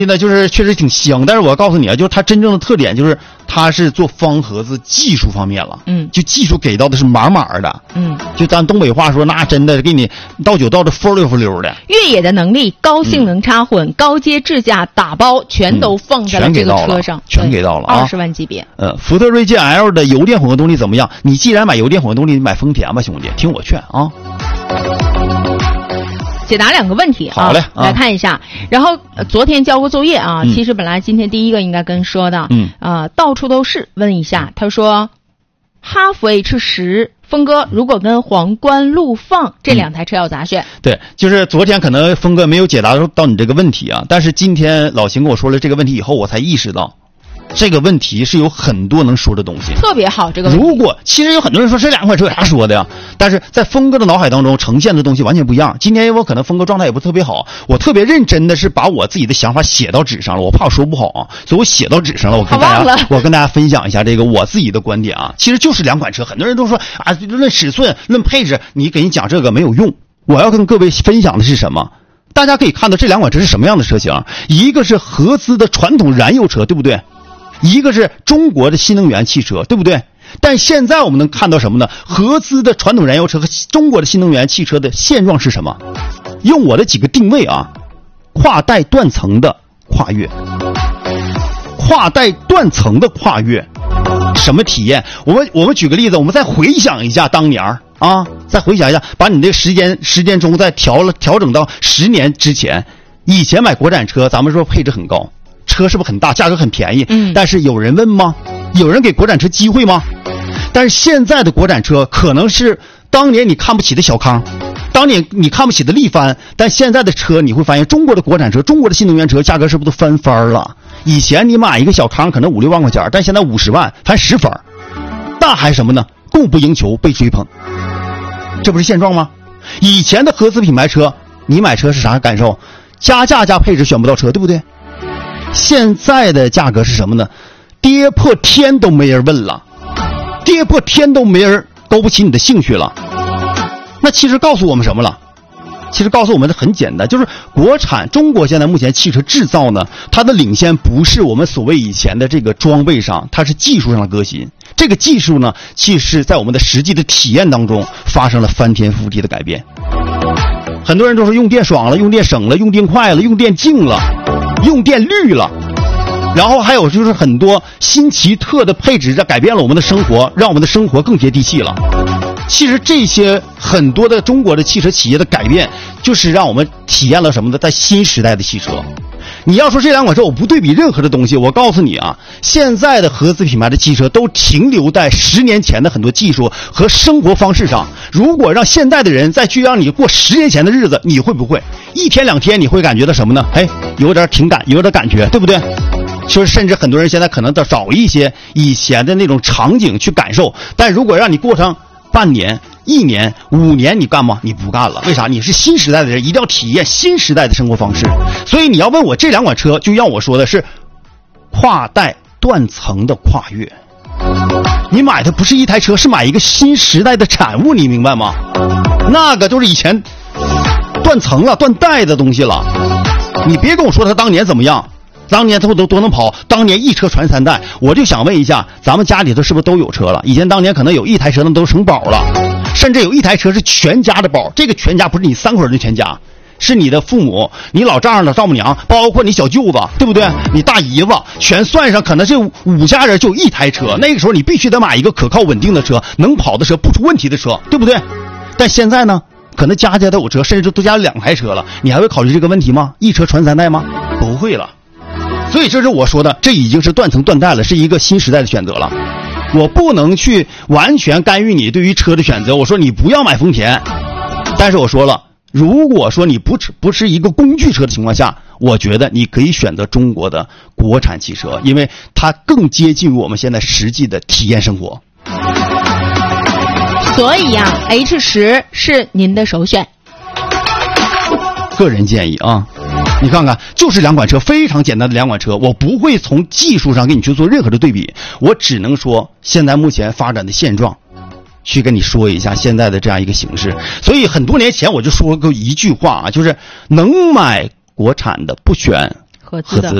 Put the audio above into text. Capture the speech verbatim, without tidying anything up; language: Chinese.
现在就是确实挺香，但是我要告诉你啊，就是它真正的特点就是它是做方盒子技术方面了， 嗯， 就技术给到的是满满的， 嗯， 就咱东北话说，那真的给你倒酒倒的馥溜馥溜的。 越野的能力、高性能插混、嗯、高阶智驾打包，全都放在了这个车上， 嗯、全给到了， 二十万级别。 呃，福特锐界 L 的油电混合动力怎么样？你既然买油电混合动力，你买丰田吧，兄弟，听我劝啊。 解答两个问题啊， 好嘞， 啊来看一下。然后、呃、昨天交过作业啊、 嗯， 其实本来今天第一个应该跟说的， 嗯啊、呃，到处都是。问一下，他说，哈弗 H 十，峰哥，如果跟皇冠陆放这两台车要咋选？ 嗯、对，就是昨天可能峰哥没有解答到你这个问题啊，但是今天老邢跟我说了这个问题以后，我才意识到。这个问题是有很多能说的东西， 特别好。这个问题如果其实有很多人说这两款车有啥说的呀，但是在峰哥的脑海当中呈现的东西完全不一样。今天我可能峰哥状态也不特别好，我特别认真的是把我自己的想法写到纸上了，我怕我说不好啊，所以我写到纸上了。我跟大家我跟大家分享一下这个我自己的观点啊，其实就是两款车，很多人都说啊，论尺寸论配置，你给你讲这个没有用。我要跟各位分享的是什么？大家可以看到这两款车是什么样的车型，一个是合资的传统燃油车，对不对？一个是中国的新能源汽车，对不对？但现在我们能看到什么呢？合资的传统燃油车和中国的新能源汽车的现状是什么？用我的几个定位啊，跨代断层的跨越，跨代断层的跨越，什么体验？我们我们举个例子，我们再回想一下当年啊，再回想一下，把你这个时间时间钟再调了调整到十年之前，以前买国产车，咱们说配置很高。车是不是很大，价格很便宜？ 嗯， 但是有人问吗？有人给国产车机会吗？但是现在的国产车可能是当年你看不起的小康，当年你看不起的力帆，但现在的车你会发现，中国的国产车、中国的新能源车价格是不是都翻番了？以前你买一个小康可能五六万块钱，但现在五十万翻十番，大还什么呢？供不应求，被追捧，这不是现状吗？以前的合资品牌车，你买车是啥感受？加价加配置选不到车，对不对？现在的价格是什么呢？跌破天都没人问了，跌破天都没人勾不起你的兴趣了。那其实告诉我们什么了？其实告诉我们的很简单，就是国产中国现在目前汽车制造呢，它的领先不是我们所谓以前的这个装备上，它是技术上的革新。这个技术呢，其实在我们的实际的体验当中发生了翻天覆地的改变。很多人都说用电爽了，用电省了，用电快了，用电净了，用电绿了，然后还有就是很多新奇特的配置，这改变了我们的生活，让我们的生活更接地气了。其实这些很多的中国的汽车企业的改变，就是让我们体验了什么呢？在新时代的汽车。你要说这两款车我不对比任何的东西，我告诉你啊，现在的合资品牌的汽车都停留在十年前的很多技术和生活方式上。如果让现在的人再去让你过十年前的日子，你会不会一天两天你会感觉到什么呢？哎，有点挺感，有点感觉，对不对？就是甚至很多人现在可能找一些以前的那种场景去感受，但如果让你过上半年、一年、五年，你干吗？你不干了。为啥？你是新时代的人，一定要体验新时代的生活方式。所以你要问我这两款车，就让我说的是跨代断层的跨越。你买的不是一台车，是买一个新时代的产物，你明白吗？那个都是以前断层了、断代的东西了。你别跟我说它当年怎么样。当年都都都能跑，当年一车传三代，我就想问一下，咱们家里头是不是都有车了？以前当年可能有一台车，那都成宝了，甚至有一台车是全家的宝。这个全家不是你三口人的全家，是你的父母、你老丈人、老丈母娘，包括你小舅子，对不对？你大姨子，全算上，可能这五家人就有一台车。那个时候你必须得买一个可靠稳定的车，能跑的车，不出问题的车，对不对？但现在呢，可能家家都有车，甚至都加两台车了，你还会考虑这个问题吗？一车传三代吗？不会了。所以这是我说的，这已经是断层断代了，是一个新时代的选择了。我不能去完全干预你对于车的选择，我说你不要买丰田，但是我说了，如果说你不不是一个工具车的情况下，我觉得你可以选择中国的国产汽车，因为它更接近于我们现在实际的体验生活。 所以呀、啊、H 十是您的首选。 个人建议啊，你看看，就是两款车，非常简单的两款车，我不会从技术上给你去做任何的对比，我只能说现在目前发展的现状，去跟你说一下现在的这样一个形式。所以很多年前我就说过一句话啊，就是能买国产的不选合资的。 合资